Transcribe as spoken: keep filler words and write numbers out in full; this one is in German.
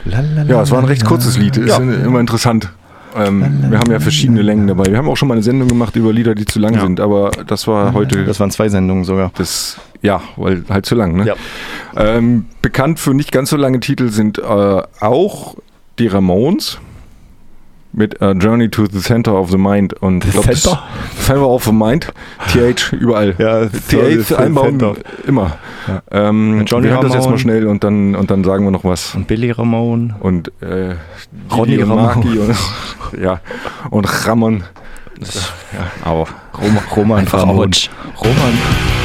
Ja, es war ein recht kurzes Lied. Ist ja. immer interessant. Ähm, wir haben ja verschiedene Längen dabei. Wir haben auch schon mal eine Sendung gemacht über Lieder, die zu lang ja. sind, aber das war heute... Das waren zwei Sendungen sogar. Das, ja, weil halt zu lang, ne? Ja. Ähm, bekannt für nicht ganz so lange Titel sind äh, auch die Ramones mit uh, Journey to the Center of the Mind. Und ich glaube, Center of the Mind, T H überall. Ja, T H einbauen, Center. Immer. Ja. Ähm, Johnny wir hören das Ramone. jetzt mal schnell und dann, und dann sagen wir noch was. Und Billy Ramone. Und äh, Ronny Ramone. Und, ja, und Ramon. Ja, aber Roman, Roman Roman. Roman.